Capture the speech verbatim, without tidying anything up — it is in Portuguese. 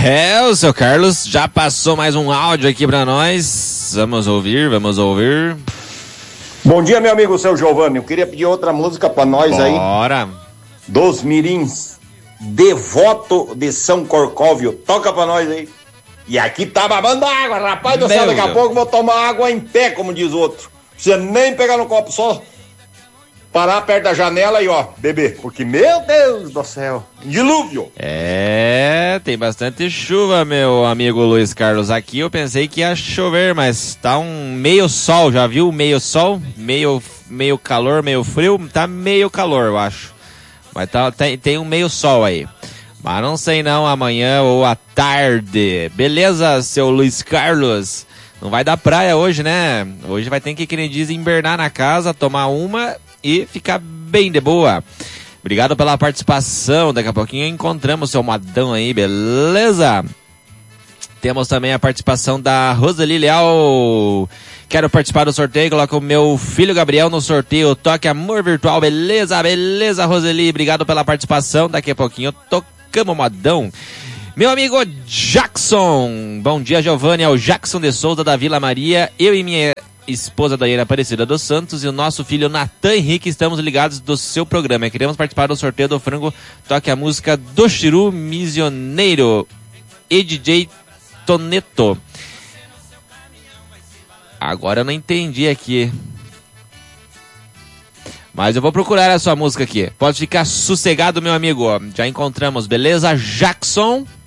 É, o seu Carlos já passou mais um áudio aqui pra nós. Vamos ouvir, vamos ouvir. Bom dia, meu amigo, seu Giovanni. Eu queria pedir outra música pra nós. Bora. Aí. Bora. Dos Mirins. Devoto de São Corcóvio. Toca pra nós aí. E aqui tá babando água, rapaz do céu. Daqui a pouco eu vou tomar água em pé, como diz o outro. Não precisa nem pegar no copo, só parar perto da janela e ó, beber. Porque, meu Deus do céu, dilúvio. É, tem bastante chuva, meu amigo Luiz Carlos. Aqui eu pensei que ia chover, mas tá um meio sol, já viu? Meio sol, meio, meio calor, meio frio. Tá meio calor, eu acho. Mas tá, tem, tem um meio sol aí. Mas não sei não, amanhã ou à tarde. Beleza, seu Luiz Carlos? Não vai dar praia hoje, né? Hoje vai ter que, que nem diz, invernar na casa, tomar uma e ficar bem de boa. Obrigado pela participação. Daqui a pouquinho encontramos o seu modão aí, beleza? Temos também a participação da Roseli Leal. Quero participar do sorteio, coloca o meu filho Gabriel no sorteio. Toque Amor Virtual, beleza? Beleza, Roseli? Obrigado pela participação. Daqui a pouquinho tocamos o modão. Meu amigo Jackson. Bom dia, Giovanni. É o Jackson de Souza da Vila Maria. Eu e minha esposa Daiane Aparecida dos Santos e o nosso filho Natan Henrique estamos ligados do seu programa. Queremos participar do sorteio do frango. Toque a música do Chiru Misioneiro e D J Toneto. Agora eu não entendi aqui. Mas eu vou procurar a sua música aqui. Pode ficar sossegado, meu amigo. Já encontramos, beleza? Jackson.